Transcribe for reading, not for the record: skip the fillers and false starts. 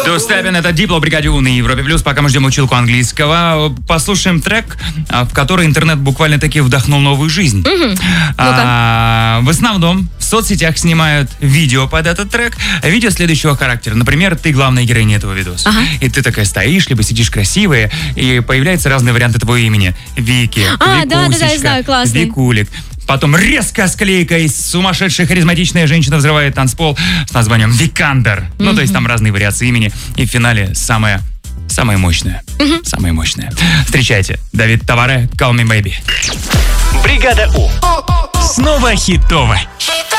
Степин, это Дипло, Бригаде У на Европе Плюс. Пока мы ждем училку английского, послушаем трек, в который интернет буквально-таки вдохнул новую жизнь. В основном в соцсетях снимают видео под этот трек. Видео следующего характера. Например, ты главная героиня этого видоса. И ты такая стоишь, либо сидишь красивая, и появляются разные варианты твоего имени. Вики, Викусечка, Викулик. Потом резкая склейка и сумасшедшая харизматичная женщина взрывает танцпол с названием Викандер. Ну, то есть там разные вариации имени. И в финале самая мощная. Самая мощная. Встречайте, Давид Таваре, Call Me Baby. Бригада У. Снова хитово.